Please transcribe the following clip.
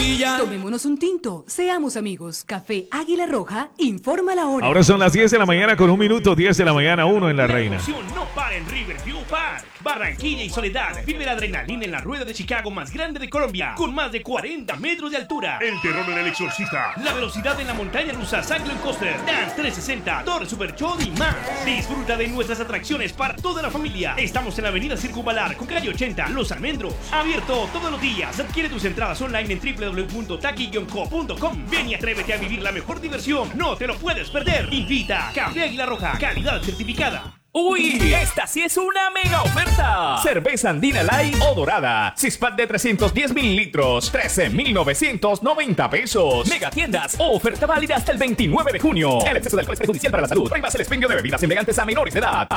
Barranquilla. Tomémonos un tinto, seamos amigos. Café Águila Roja, informa la hora. Ahora son las 10 de la mañana con 1 minuto, 10 de la mañana, 1 en La Reina. La emoción no para en Riverview Park. Barranquilla y Soledad. Vive la adrenalina en la rueda de Chicago más grande de Colombia, con más de 40 metros de altura. El terror en el exorcista. La velocidad en la montaña rusa Cyclone Coaster, Dance 360, Torre Super Show y más. Disfruta de nuestras atracciones para toda la familia. Estamos en la avenida Circunvalar, con calle 80, Los Almendros. Abierto todos los días. Adquiere tus entradas online en www.taki-co.com. Ven y atrévete a vivir la mejor diversión. No te lo puedes perder. Invita Café Águila Roja, calidad certificada. ¡Uy! ¡Esta sí es una mega oferta! Cerveza Andina Light o Dorada. Six-pack de 310 mililitros. 13,990 pesos. Mega tiendas. Oferta válida hasta el 29 de junio. El exceso de alcohol es perjudicial para la salud. Prohíbas el expendio de bebidas embriagantes a menores de edad.